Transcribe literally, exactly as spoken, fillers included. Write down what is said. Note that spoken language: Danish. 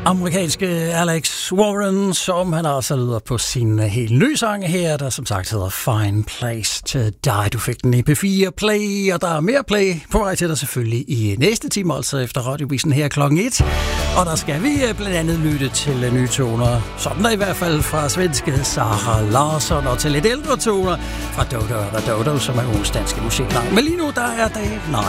amerikanske Alex Warren, som han også lyder på sin helt nye sang her, der som sagt hedder Fine Place to Die. Du fik den i P fire Play, og der er mere Play på vej til dig selvfølgelig i næste time, altså efter radiovisen her klokken et. Og der skal vi blandt andet lytte til nye toner, sådan der i hvert fald fra svenske Sara Larsson, og til lidt ældre toner fra Dodo og Dodo, som er ugens danske musiknavn. Men lige nu, der er det nej.